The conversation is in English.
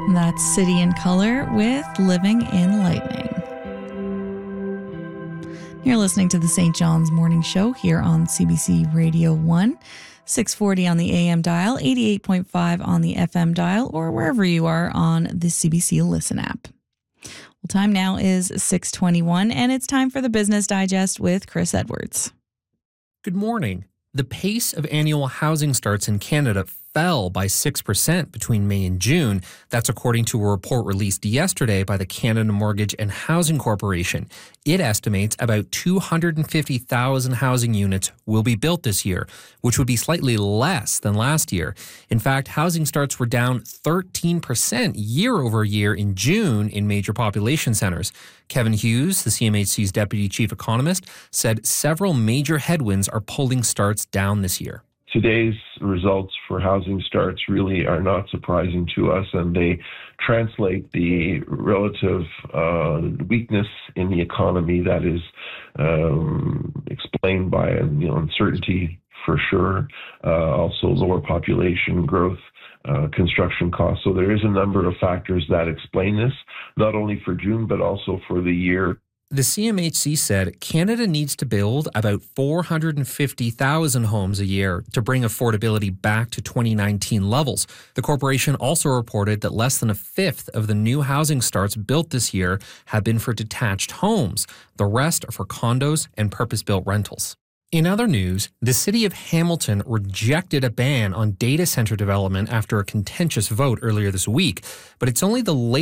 That's City in Color with Living in Lightning. You're listening to the St. John's Morning Show here on CBC Radio 1, 640 on the AM dial, 88.5 on the FM dial, or wherever you are on the CBC Listen app. Well, time now is 6:21, and it's time for the Business Digest with Chris Edwards. Good morning. The pace of annual housing starts in Canada fell by 6% between May and June. That's according to a report released yesterday by the Canada Mortgage and Housing Corporation. It estimates about 250,000 housing units will be built this year, which would be slightly less than last year. In fact, housing starts were down 13% year over year in June in major population centres. Kevin Hughes, the CMHC's deputy chief economist, said several major headwinds are pulling starts down this year. Today's results for housing starts really are not surprising to us, and they translate the relative weakness in the economy that is explained by uncertainty for sure, also lower population growth, construction costs. So there is a number of factors that explain this, not only for June, but also for the year. The CMHC said Canada needs to build about 450,000 homes a year to bring affordability back to 2019 levels. The corporation also reported that less than a fifth of the new housing starts built this year have been for detached homes. The rest are for condos and purpose-built rentals. In other news, the city of Hamilton rejected a ban on data center development after a contentious vote earlier this week, but it's only the latest